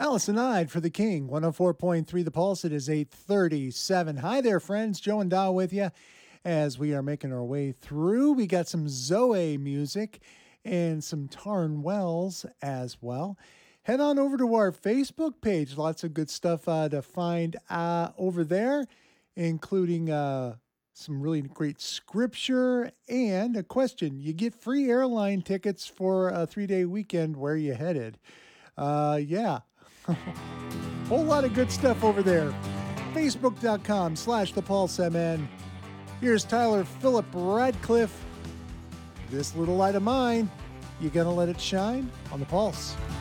Allison Hyde for the King, 104.3 The Pulse. It is 8:37. Hi there, friends. Joe and Dow with you as we are making our way through. We got some Zoe music and some Tarn Wells as well. Head on over to our Facebook page. Lots of good stuff to find over there, including some really great scripture and a question. You get free airline tickets for a 3-day weekend. Where are you headed? Yeah. Whole lot of good stuff over there. Facebook.com/ThePulseMN. Here's Tyler Phillip Radcliffe. This little light of mine, you gonna let it shine on the Pulse.